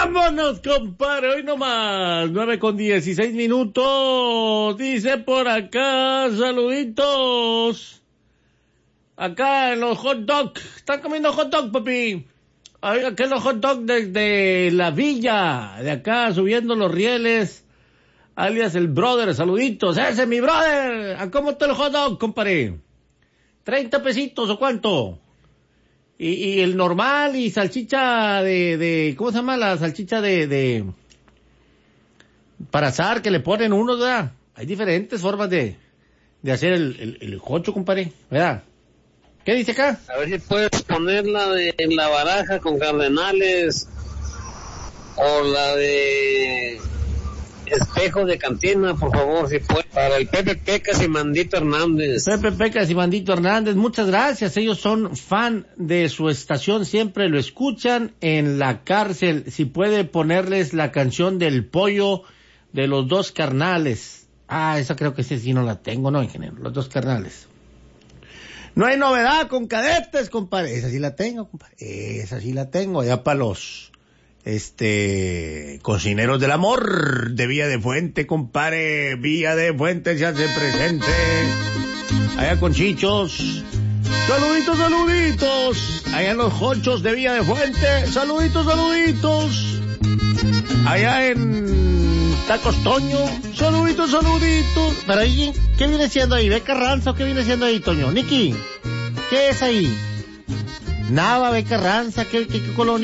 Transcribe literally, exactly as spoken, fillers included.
Vámonos, compadre, hoy nomás, nueve con dieciséis minutos, dice por acá, saluditos, acá en los hot dogs, están comiendo hot dog, papi, oiga, que los hot dogs desde la villa, de acá, subiendo los rieles, alias el brother, saluditos, ese es mi brother, ¿a cómo está el hot dog, compadre? ¿treinta pesitos o cuánto? Y, y el normal y salchicha de, de, ¿cómo se llama? La salchicha de, de, para asar que le ponen uno, ¿verdad? Hay diferentes formas de, de hacer el, el, el jocho, compadre, ¿verdad? ¿Qué dice acá? A ver si puedes ponerla de en la baraja con cardenales o la de espejo de cantina, por favor, si puede. Para el Pepe Pecas y Mandito Hernández. Pepe Pecas y Mandito Hernández, muchas gracias. Ellos son fan de su estación, siempre lo escuchan en la cárcel. Si puede ponerles la canción del pollo de los dos carnales. Ah, esa creo que sí, sí no la tengo, ¿no, ingeniero? Los dos carnales. No hay novedad con cadetes, compadre. Esa sí la tengo, compadre. Esa sí la tengo. Allá para los este cocineros del amor de Villa de Fuente, compadre. Villa de Fuente se hace presente allá con Chichos. Saluditos, saluditos allá en los Jonchos de Villa de Fuente. Saluditos, saluditos allá en Tacos Toño. Saluditos, saluditos. Pero ahí, ¿qué viene siendo ahí? ¿Beca Ranza o qué viene siendo ahí, Toño? Niki, ¿qué es ahí? Nava, Beca Ranza, ¿qué, qué, qué colonia?